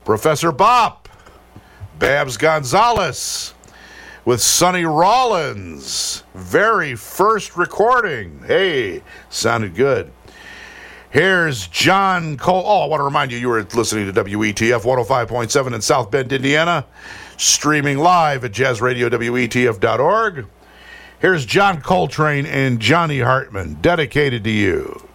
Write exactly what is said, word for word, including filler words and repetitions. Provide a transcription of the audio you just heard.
Professor Bop, Babs Gonzalez, with Sonny Rollins. Very first recording. Hey, sounded good. Here's John Cole. Oh, I want to remind you, you were listening to W E T F one oh five point seven in South Bend, Indiana, streaming live at jazz radio w e t f dot org. Here's John Coltrane and Johnny Hartman, dedicated to you.